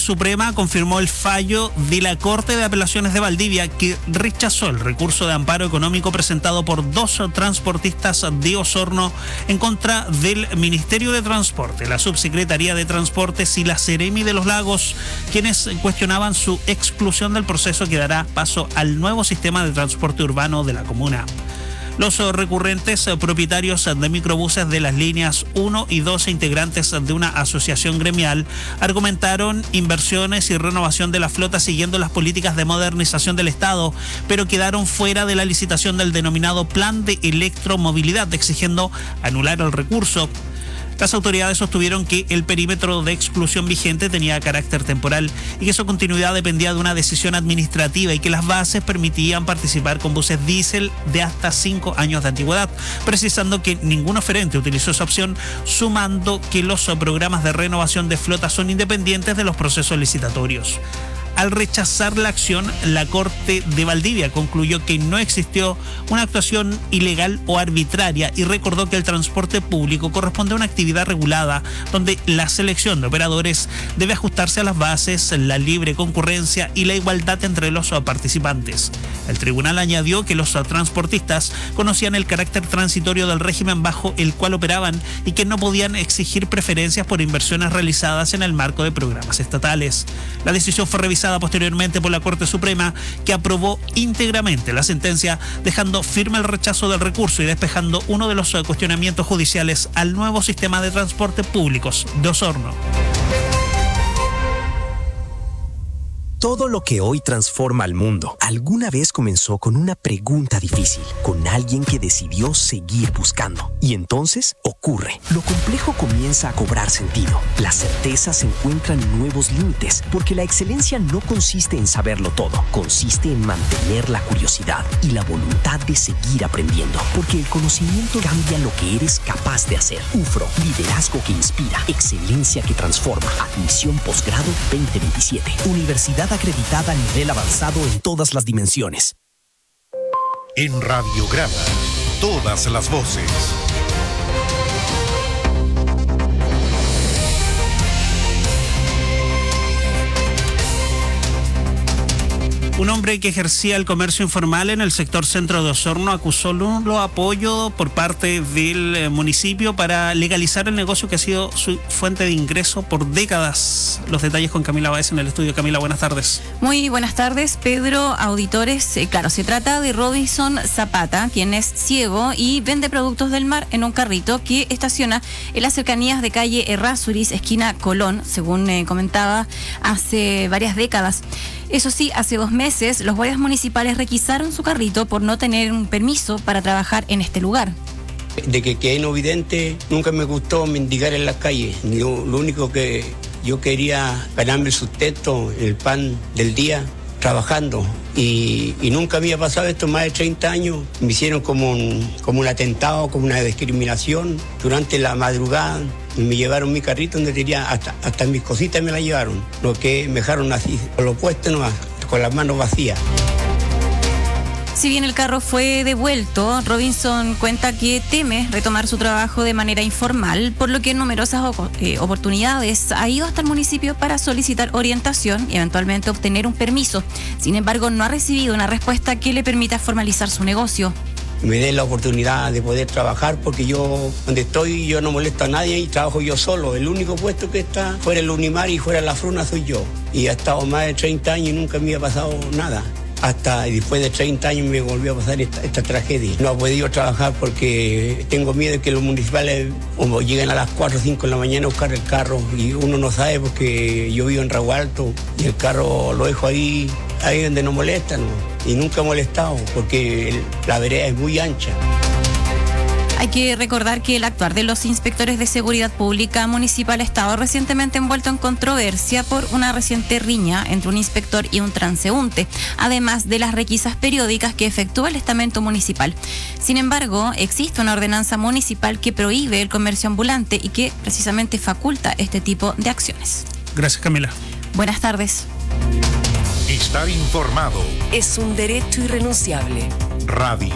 Suprema confirmó el fallo de la Corte de Apelaciones de Valdivia, que rechazó el recurso de amparo económico presentado por 2 transportistas de Osorno en contra del Ministerio de Transporte, la Subsecretaría de Transportes y la Seremi de los Lagos, quienes cuestionaban su exclusión del proceso que dará paso al nuevo sistema de transporte urbano de la comuna. Los recurrentes propietarios de microbuses de las líneas 1 y 2 e integrantes de una asociación gremial argumentaron inversiones y renovación de la flota siguiendo las políticas de modernización del Estado, pero quedaron fuera de la licitación del denominado Plan de Electromovilidad, exigiendo anular el recurso. Las autoridades sostuvieron que el perímetro de exclusión vigente tenía carácter temporal y que su continuidad dependía de una decisión administrativa y que las bases permitían participar con buses diésel de hasta 5 años de antigüedad, precisando que ningún oferente utilizó esa opción, sumando que los programas de renovación de flota son independientes de los procesos licitatorios. Al rechazar la acción, la Corte de Valdivia concluyó que no existió una actuación ilegal o arbitraria y recordó que el transporte público corresponde a una actividad regulada donde la selección de operadores debe ajustarse a las bases, la libre concurrencia y la igualdad entre los participantes. El tribunal añadió que los transportistas conocían el carácter transitorio del régimen bajo el cual operaban y que no podían exigir preferencias por inversiones realizadas en el marco de programas estatales. La decisión fue revisada posteriormente por la Corte Suprema, que aprobó íntegramente la sentencia, dejando firme el rechazo del recurso y despejando uno de los cuestionamientos judiciales al nuevo sistema de transporte públicos de Osorno. Todo lo que hoy transforma al mundo alguna vez comenzó con una pregunta difícil, con alguien que decidió seguir buscando. Y entonces ocurre. Lo complejo comienza a cobrar sentido. Las certezas encuentran nuevos límites, porque la excelencia no consiste en saberlo todo, consiste en mantener la curiosidad y la voluntad de seguir aprendiendo, porque el conocimiento cambia lo que eres capaz de hacer. UFRO, liderazgo que inspira, excelencia que transforma. Admisión posgrado 2027. Universidad acreditada a nivel avanzado en todas las dimensiones. En Radiograma, todas las voces. Un hombre que ejercía el comercio informal en el sector centro de Osorno acusó nulo apoyo por parte del municipio para legalizar el negocio que ha sido su fuente de ingreso por décadas. Los detalles con Camila Báez en el estudio. Camila, buenas tardes. Muy buenas tardes, Pedro, auditores. Claro, se trata de Robinson Zapata, quien es ciego y vende productos del mar en un carrito que estaciona en las cercanías de calle Errázuriz, esquina Colón, según comentaba, hace varias décadas. Eso sí, hace 2 meses los guardias municipales requisaron su carrito por no tener un permiso para trabajar en este lugar. De que quedé no vidente, nunca me gustó mendigar en las calles. Lo único que yo quería ganarme el sustento, el pan del día, trabajando. Y nunca había pasado esto, más de 30 años. Me hicieron como un atentado, como una discriminación. Durante la madrugada me llevaron mi carrito donde tenía hasta mis cositas me la llevaron. Lo que me dejaron así, con lo puesto nomás, con las manos vacías. Si bien el carro fue devuelto, Robinson cuenta que teme retomar su trabajo de manera informal, por lo que en numerosas oportunidades ha ido hasta el municipio para solicitar orientación y eventualmente obtener un permiso. Sin embargo, no ha recibido una respuesta que le permita formalizar su negocio. Me den la oportunidad de poder trabajar, porque yo, donde estoy, yo no molesto a nadie y trabajo yo solo. El único puesto que está fuera el Unimar y fuera la Fruna soy yo. Y he estado más de 30 años y nunca me ha pasado nada. Hasta después de 30 años me volvió a pasar esta tragedia. No he podido trabajar porque tengo miedo de que los municipales lleguen a las 4 o 5 de la mañana a buscar el carro, y uno no sabe porque yo vivo en Rago Alto y el carro lo dejo ahí donde no molestan, ¿no? Y nunca he molestado porque la vereda es muy ancha. Hay que recordar que el actuar de los inspectores de seguridad pública municipal ha estado recientemente envuelto en controversia por una reciente riña entre un inspector y un transeúnte, además de las requisas periódicas que efectúa el estamento municipal. Sin embargo, existe una ordenanza municipal que prohíbe el comercio ambulante y que precisamente faculta este tipo de acciones. Gracias, Camila. Buenas tardes. Estar informado es un derecho irrenunciable. Radio